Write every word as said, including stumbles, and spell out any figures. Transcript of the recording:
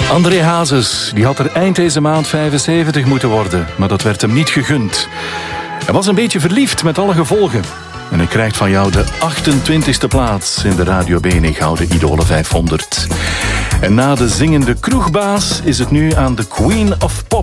André Hazes, die had er eind deze maand vijfenzeventig moeten worden, maar dat werd hem niet gegund. Hij was een beetje verliefd met alle gevolgen. En hij krijgt van jou de achtentwintigste plaats in de Radio Bene Gouden Idolen vijfhonderd. En na de zingende kroegbaas is het nu aan de Queen of Pop